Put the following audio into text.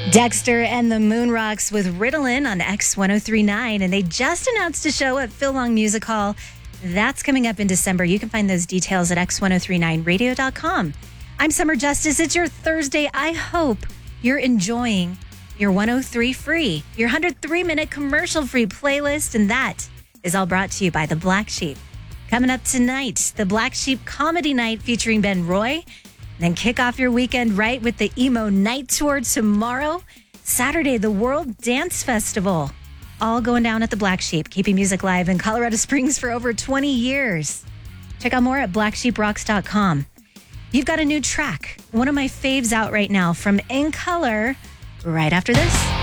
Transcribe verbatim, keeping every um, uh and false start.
Dexter and the Moonrocks with Ritalin on X ten thirty-nine, and they just announced a show at Phil Long Music Hall. That's coming up in December. You can find those details at x ten thirty-nine radio dot com. I'm Summer Justice. It's your Thursday. I hope you're enjoying your one oh three free, your one hundred three minute commercial free playlist, and that is all brought to you by The Black Sheep. Coming up tonight, The Black Sheep Comedy Night featuring Ben Roy. Then kick off your weekend right with the Emo Night Tour tomorrow. Saturday, the World Dance Festival. All going down at the Black Sheep, keeping music live in Colorado Springs for over twenty years. Check out more at black sheep rocks dot com. You've got a new track, one of my faves out right now from In Color, right after this.